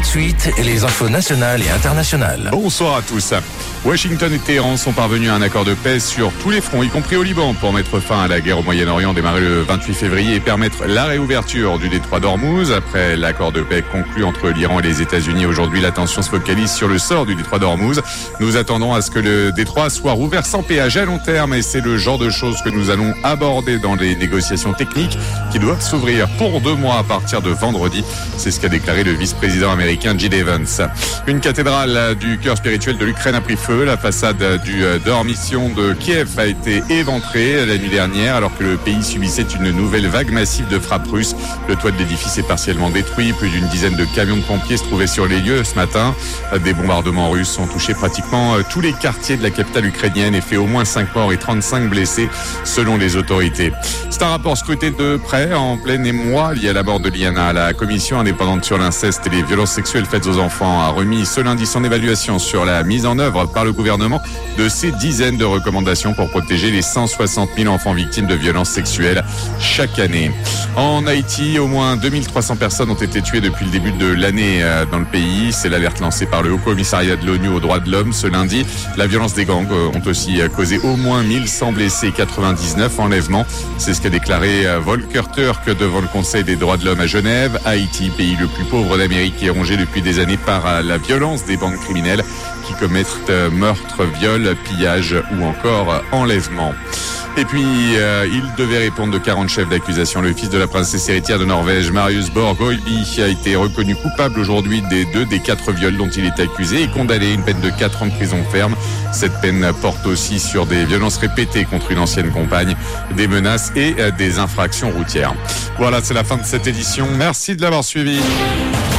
suite, les infos nationales et internationales. Bonsoir à tous. Washington et Téhéran sont parvenus à un accord de paix sur tous les fronts, y compris au Liban, pour mettre fin à la guerre au Moyen-Orient démarrée le 28 février et permettre la réouverture du détroit d'Ormuz. Après l'accord de paix conclu entre l'Iran et les États-Unis, aujourd'hui l'attention se focalise sur le sort du détroit d'Ormuz. Nous attendons à ce que le détroit soit rouvert sans péage à long terme et c'est le genre de choses que nous allons aborder dans les négociations techniques qui doivent s'ouvrir pour 2 mois à partir de vendredi. C'est ce qu'a déclaré le vice-président américain J.D. Evans. Une cathédrale du cœur spirituel de l'Ukraine a pris feu. La façade du dormition de Kiev a été éventrée la nuit dernière alors que le pays subissait une nouvelle vague massive de frappes russes. Le toit de l'édifice est partiellement détruit. Plus d'une dizaine de camions de pompiers se trouvaient sur les lieux ce matin. Des bombardements russes ont touché pratiquement tous les quartiers de la capitale ukrainienne et fait au moins 5 morts et 35 blessés selon les autorités. C'est un rapport scruté de près en plein émoi lié à la mort de Liana. La commission indépendante sur l'inceste et les violences sexuelles faites aux enfants a remis ce lundi son évaluation sur la mise en œuvre par le gouvernement de ces dizaines de recommandations pour protéger les 160 000 enfants victimes de violences sexuelles chaque année. En Haïti, au moins 2300 personnes ont été tuées depuis le début de l'année dans le pays. C'est l'alerte lancée par le Haut-Commissariat de l'ONU aux droits de l'homme ce lundi. La violence des gangs ont aussi causé au moins 1100 blessés et 99 enlèvements. C'est ce qu'a déclaré Volker Turk devant le Conseil des droits de l'homme à Genève. Haïti, pays le plus pauvre d'Amérique, est rongé depuis des années par la violence des bandes criminelles qui commettent meurtres, viols, pillages ou encore enlèvements. Et puis, il devait répondre de 40 chefs d'accusation. Le fils de la princesse héritière de Norvège, Marius Borg Høiby, a été reconnu coupable aujourd'hui des 2 des 4 viols dont il est accusé et condamné à une peine de 4 ans de prison ferme. Cette peine porte aussi sur des violences répétées contre une ancienne compagne, des menaces et des infractions routières. Voilà, c'est la fin de cette édition. Merci de l'avoir suivi.